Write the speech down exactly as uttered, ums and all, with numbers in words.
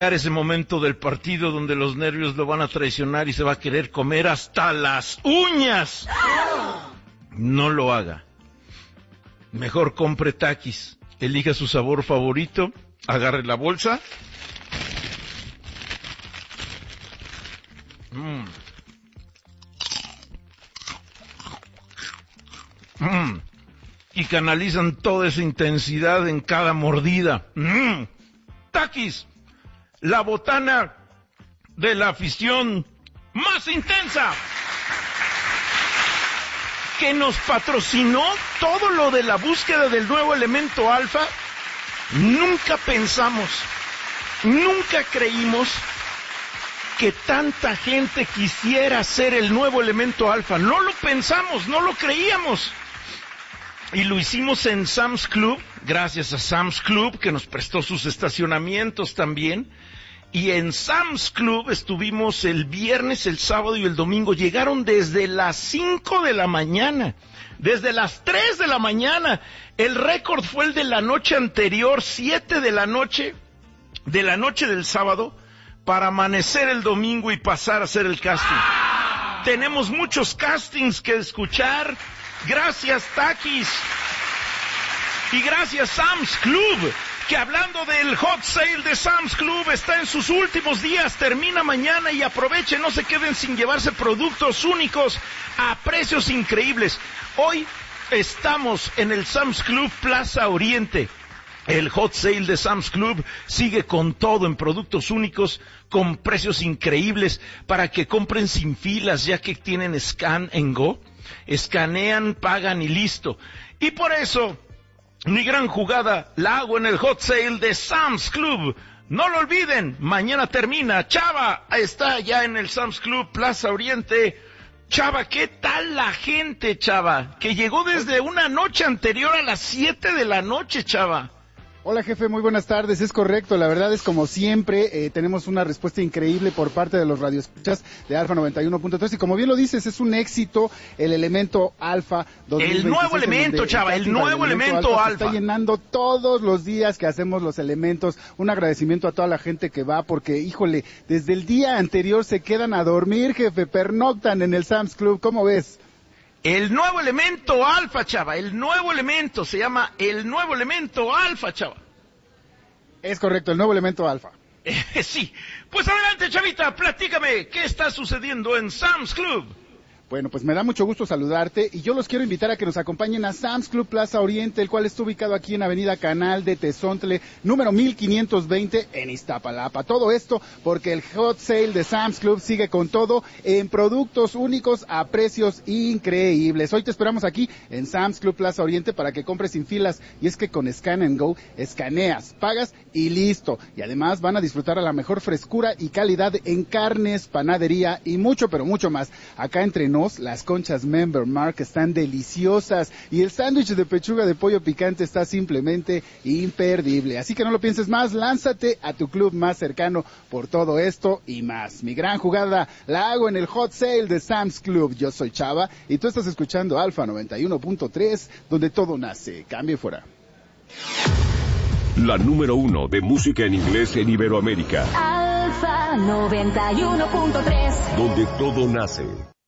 ese momento del partido donde los nervios lo van a traicionar y se va a querer comer hasta las uñas. No lo haga. Mejor compre Takis. Elija su sabor favorito, agarre la bolsa. Mm. Mm. Y canalizan toda esa intensidad en cada mordida. Mm. Takis, la botana de la afición más intensa, que nos patrocinó todo lo de la búsqueda del nuevo elemento alfa. Nunca pensamos, nunca creímos que tanta gente quisiera ser el nuevo elemento alfa. No lo pensamos, no lo creíamos. Y lo hicimos en Sam's Club, gracias a Sam's Club, que nos prestó sus estacionamientos también. Y en Sam's Club estuvimos el viernes, el sábado y el domingo. Llegaron desde las cinco de la mañana, desde las tres de la mañana. El récord fue el de la noche anterior, siete de la noche, de la noche del sábado, para amanecer el domingo y pasar a hacer el casting. ¡Ah! Tenemos muchos castings que escuchar. Gracias, Takis. Y gracias, Sam's Club, que hablando del hot sale de Sam's Club, está en sus últimos días, termina mañana y aprovechen, no se queden sin llevarse productos únicos a precios increíbles. Hoy estamos en el Sam's Club Plaza Oriente. El hot sale de Sam's Club sigue con todo en productos únicos, con precios increíbles, para que compren sin filas, ya que tienen Scan and Go. Escanean, pagan y listo. Y por eso, mi gran jugada la hago en el hot sale de Sam's Club. No lo olviden, mañana termina. Chava está ya en el Sam's Club Plaza Oriente. Chava, ¿qué tal la gente, Chava? Que llegó desde una noche anterior a las siete de la noche, Chava. Hola, jefe, muy buenas tardes. Es correcto, la verdad es como siempre, eh, tenemos una respuesta increíble por parte de los radioescuchas de Alfa noventa y uno punto tres, y como bien lo dices, es un éxito el elemento Alfa dos mil veintiséis. El nuevo elemento, Chava, el nuevo elemento Alfa. Se está llenando todos los días que hacemos los elementos. Un agradecimiento a toda la gente que va, porque, híjole, desde el día anterior se quedan a dormir, jefe, pernoctan en el Sam's Club. ¿Cómo ves? El nuevo elemento alfa, Chava, el nuevo elemento, se llama el nuevo elemento alfa, Chava. Es correcto, el nuevo elemento alfa. Eh, sí, pues adelante, Chavita, platícame, ¿qué está sucediendo en Sam's Club? Bueno, pues me da mucho gusto saludarte y yo los quiero invitar a que nos acompañen a Sam's Club Plaza Oriente, el cual está ubicado aquí en Avenida Canal de Tezontle, número mil quinientos veinte en Iztapalapa. Todo esto porque el hot sale de Sam's Club sigue con todo en productos únicos a precios increíbles. Hoy te esperamos aquí en Sam's Club Plaza Oriente para que compres sin filas, y es que con Scan and Go escaneas, pagas y listo. Y además van a disfrutar a la mejor frescura y calidad en carnes, panadería y mucho, pero mucho más. Acá entre nos, las conchas Member Mark están deliciosas y el sándwich de pechuga de pollo picante está simplemente imperdible. Así que no lo pienses más, lánzate a tu club más cercano por todo esto y más. Mi gran jugada la hago en el hot sale de Sam's Club. Yo soy Chava y tú estás escuchando Alfa noventa y uno punto tres, donde todo nace. Cambio fuera. La número uno de música en inglés en Iberoamérica. Alfa noventa y uno punto tres. Donde todo nace.